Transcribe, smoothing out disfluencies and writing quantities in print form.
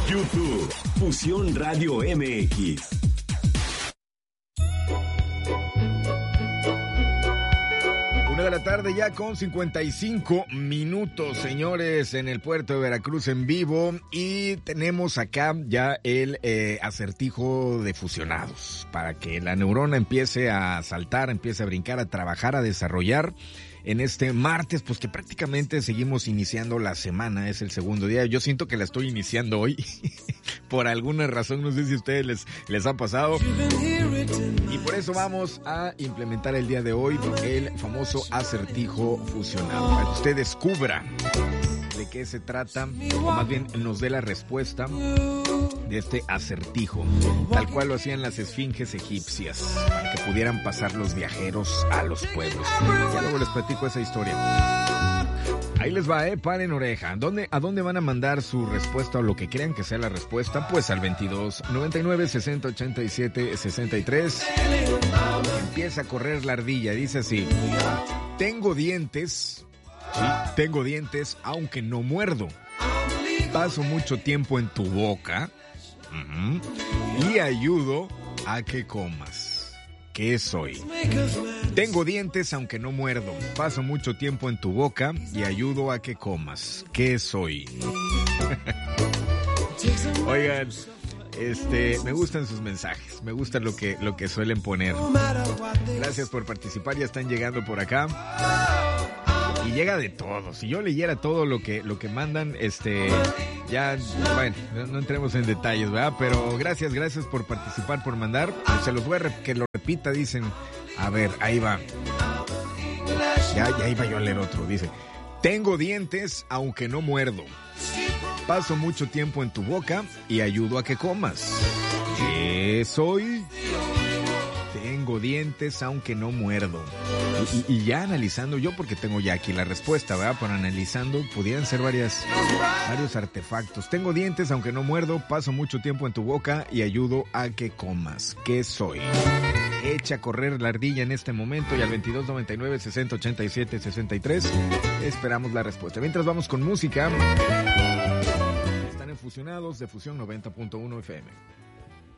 YouTube, Fusión Radio MX. De la tarde ya con 55 minutos, señores, en el puerto de Veracruz en vivo, y tenemos acá ya el acertijo de fusionados para que la neurona empiece a saltar, empiece a brincar, a trabajar, a desarrollar en este martes, pues que prácticamente seguimos iniciando la semana, es el segundo día. Yo siento que la estoy iniciando hoy por alguna razón, no sé si a ustedes les ha pasado. Y por eso vamos a implementar el día de hoy el famoso acertijo fusionado, para que usted descubra de qué se trata, o más bien nos dé la respuesta de este acertijo, tal cual lo hacían las esfinges egipcias, para que pudieran pasar los viajeros a los pueblos. Ya luego les platico esa historia. Ahí les va, paren oreja. ¿A dónde van a mandar su respuesta o lo que crean que sea la respuesta? Pues al 22 99 60 87 63. Empieza a correr la ardilla, dice así: tengo dientes, sí, tengo dientes, aunque no muerdo. Paso mucho tiempo en tu boca, y ayudo a que comas. ¿Qué soy? Tengo dientes aunque no muerdo. Paso mucho tiempo en tu boca y ayudo a que comas. ¿Qué soy? Oigan, me gustan sus mensajes. Me gusta lo que suelen poner. Gracias por participar. Ya están llegando por acá. Y llega de todo. Si yo leyera todo lo que mandan, ya, bueno, no entremos en detalles, ¿verdad? Pero gracias por participar, por mandar. Se los voy a que lo repita, dicen. A ver, ahí va. Ya iba yo a leer otro. Dice: tengo dientes, aunque no muerdo. Paso mucho tiempo en tu boca y ayudo a que comas. ¿Qué soy? Tengo dientes, aunque no muerdo. Y ya analizando, yo porque tengo ya aquí la respuesta, ¿verdad? Pero analizando, pudieran ser varios artefactos. Tengo dientes, aunque no muerdo, paso mucho tiempo en tu boca y ayudo a que comas. ¿Qué soy? Echa a correr la ardilla en este momento y al 22 99 60 87 63 esperamos la respuesta. Mientras vamos con música. Están en Fusionados de Fusión 90.1 FM.